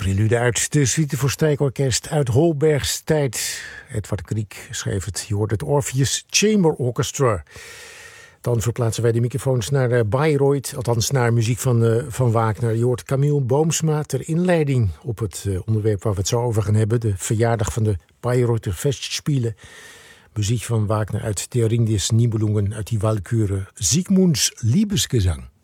prelude uit de Suite voor Strijkorkest uit Holbergs tijd. Edward Grieg schreef het. Je hoort het Orpheus Chamber Orchestra. Dan verplaatsen wij de microfoons naar Bayreuth, althans naar muziek van Wagner. Je hoort Camille Boomsma ter inleiding op het onderwerp waar we het zo over gaan hebben. De verjaardag van de Bayreuther Festspiele. Muziek van Wagner uit Der Ring des Nibelungen uit die Walküre Sigmunds Liebesgesang.